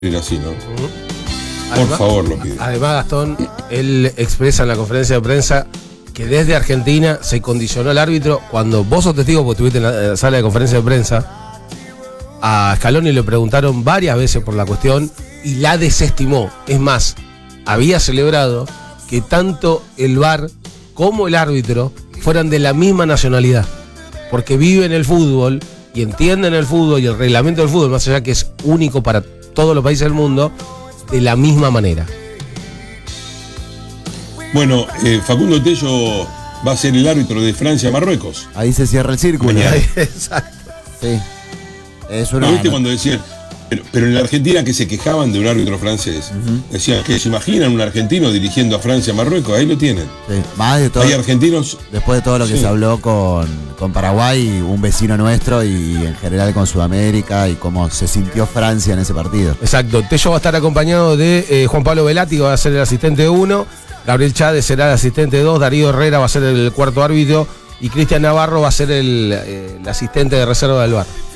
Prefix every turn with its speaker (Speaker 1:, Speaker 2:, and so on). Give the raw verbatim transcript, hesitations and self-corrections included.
Speaker 1: así, ¿no?
Speaker 2: Uh-huh.
Speaker 1: Por
Speaker 2: además,
Speaker 1: favor, lo pido.
Speaker 2: Además, Gastón, él expresa en la conferencia de prensa que desde Argentina se condicionó el árbitro. Cuando vos sos testigo, porque estuviste en la, en la sala de conferencia de prensa, a Scaloni le preguntaron varias veces por la cuestión y la desestimó. Es más, había celebrado que tanto el V A R como el árbitro fueran de la misma nacionalidad, porque viven el fútbol y entienden el fútbol y el reglamento del fútbol, más allá que es único para todos los países del mundo, de la misma manera.
Speaker 1: Bueno, eh, Facundo Tello va a ser el árbitro de Francia-Marruecos.
Speaker 3: Ahí se cierra el círculo.
Speaker 2: Exacto.
Speaker 3: Sí. Es una...
Speaker 1: ¿No viste cuando decían? Pero, pero en la Argentina, que se quejaban de un árbitro francés, uh-huh. decían que se imaginan un argentino dirigiendo a Francia-Marruecos, ahí lo tienen.
Speaker 3: Sí. Más de todo.
Speaker 1: Hay argentinos.
Speaker 3: Después de todo lo que sí. se habló con, con Paraguay, un vecino nuestro, y en general con Sudamérica, y cómo se sintió Francia en ese partido.
Speaker 2: Exacto. Tello va a estar acompañado de eh, Juan Pablo Velati, que va a ser el asistente uno, Gabriel Chávez será el asistente dos, Darío Herrera va a ser el cuarto árbitro y Cristian Navarro va a ser el, eh, el asistente de reserva del V A R.